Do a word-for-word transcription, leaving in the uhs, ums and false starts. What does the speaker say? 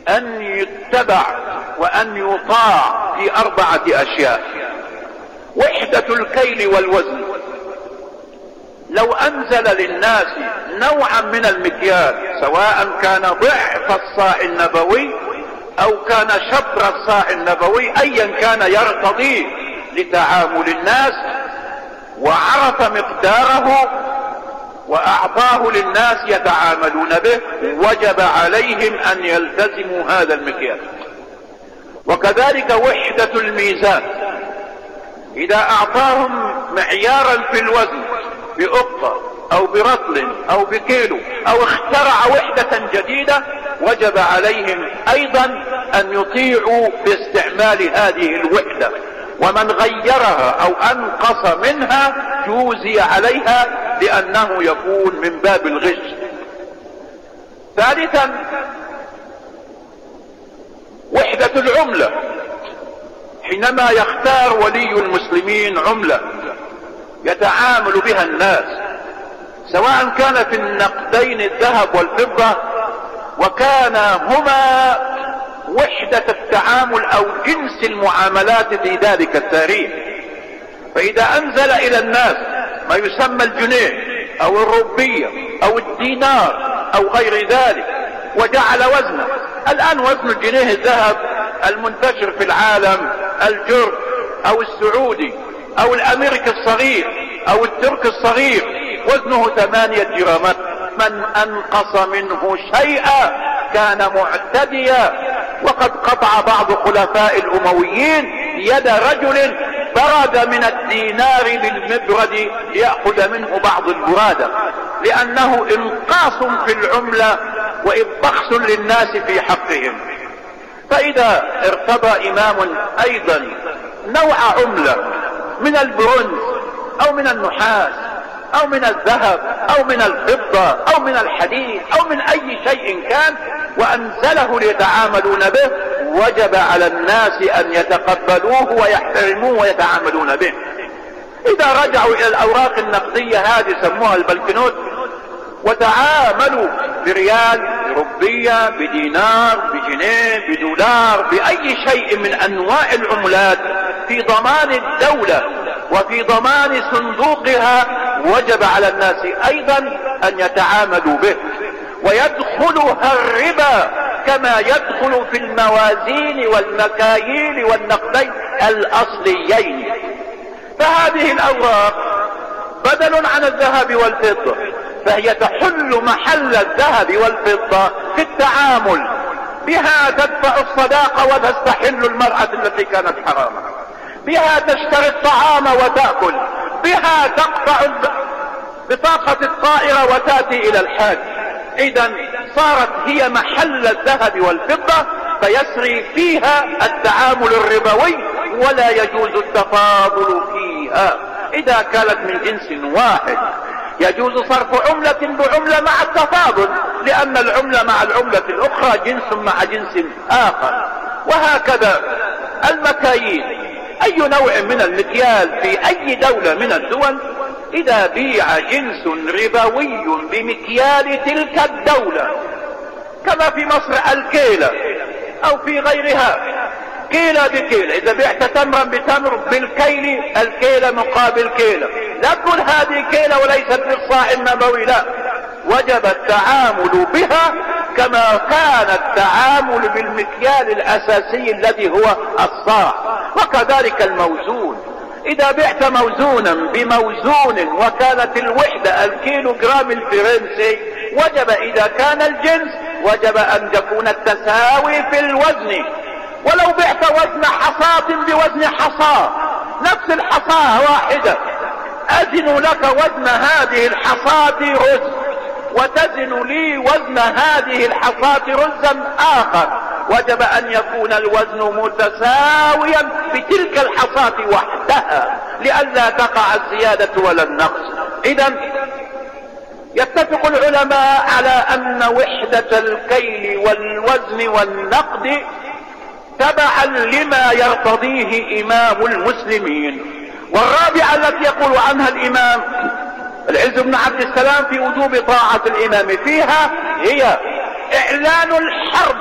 ان يتبع وان يطاع في اربعة اشياء. وحدة الكيل والوزن. لو انزل للناس نوعا من المكيال، سواء كان ضعف الصاع النبوي او كان شطر الصاع النبوي، ايا كان يرتضيه لتعامل الناس، وعرف مقداره واعطاه للناس يتعاملون به، وجب عليهم ان يلتزموا هذا المكيال. وكذلك وحدة الميزان. اذا اعطاهم معيارا في الوزن بأقطة او برطل او بكيلو، او اخترع وحدة جديدة، وجب عليهم ايضا ان يطيعوا في استعمال هذه الوحدة، ومن غيرها او انقص منها جوزي عليها، لانه يكون من باب الغش. ثالثا وحدة العملة. حينما يختار ولي المسلمين عملة يتعامل بها الناس، سواء كان في النقدين الذهب والفضة، وكان هما وحدة التعامل او جنس المعاملات في ذلك التاريخ، فاذا انزل الى الناس ما يسمى الجنيه او الروبية او الدينار او غير ذلك، وجعل وزنه، الان وزن الجنيه الذهب المنتشر في العالم الجر او السعودي او الامريكي الصغير او التركي الصغير وزنه ثمانية جرامات. من انقص منه شيئا كان معتديا. وقد قطع بعض خلفاء الامويين يد رجل برد من الدينار بالمبرد ليأخذ منه بعض البرادة، لانه انقاص في العملة وابخس للناس في حقهم. فاذا ارتضى امام ايضا نوع عملة من البرونز او من النحاس او من الذهب او من الفضة او من الحديد او من اي شيء كان، وانزله ليتعاملون به، وجب على الناس ان يتقبلوه ويحترموه ويتعاملون به. اذا رجعوا الى الاوراق النقدية هذه سموها البنكنوت، وتعاملوا بريال، بربية، بدينار، بجنيه، بدولار، باي شيء من انواع العملات في ضمان الدولة وفي ضمان صندوقها، وجب على الناس ايضا ان يتعاملوا به. ويدخلها الربا كما يدخل في الموازين والمكاييل والنقدين الاصليين. فهذه الاوراق بدل عن الذهب والفضة، فهي تحل محل الذهب والفضة في التعامل بها. تدفع الصداقة وتستحل المرأة التي كانت حراما، بها تشتري الطعام وتأكل، بها تقطع بطاقة الطائرة وتأتي الى الحاج. اذا صارت هي محل الذهب والفضة، فيسري فيها التعامل الربوي ولا يجوز التفاضل فيها. اذا كانت من جنس واحد يجوز صرف عملة بعملة مع التفاضل، لان العملة مع العملة الاخرى جنس مع جنس اخر. وهكذا المكاييل، اي نوع من المكيال في اي دولة من الدول، اذا بيع جنس ربوي بمكيال تلك الدولة، كما في مصر الكيلة او في غيرها، كيلة بكيلة. اذا بعت تمرا بتمر بالكيل، الكيلة مقابل كيلة، لا تقول هذه كيلة وليست بالصاع النبوي، لا، وجب التعامل بها كما كان التعامل بالمكيال الاساسي الذي هو الصاع. وكذلك الموزون، اذا بعت موزونا بموزون وكانت الوحدة الكيلو جرام الفرنسي، وجب اذا كان الجنس وجب ان يكون التساوي في الوزن. ولو بعت وزن حصاة بوزن حصاة، نفس الحصاة واحدة، ازن لك وزن هذه الحصاة رز وتزن لي وزن هذه الحصاة رزا اخر، وجب ان يكون الوزن متساويا بتلك الحصاة وحدها لئلا تقع الزيادة ولا النقص. اذا يتفق العلماء على ان وحدة الكيل والوزن والنقد تبعا لما يرتضيه امام المسلمين. والرابعة التي يقول عنها الامام العز بن عبد السلام في وجوب طاعة الامام فيها هي اعلان الحرب